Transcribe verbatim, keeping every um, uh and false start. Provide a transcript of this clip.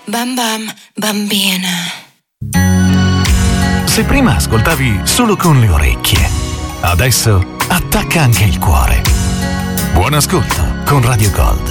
Bam bam, bambina. Se prima ascoltavi solo con le orecchie, adesso attacca anche il cuore. Buon ascolto con Radio Gold.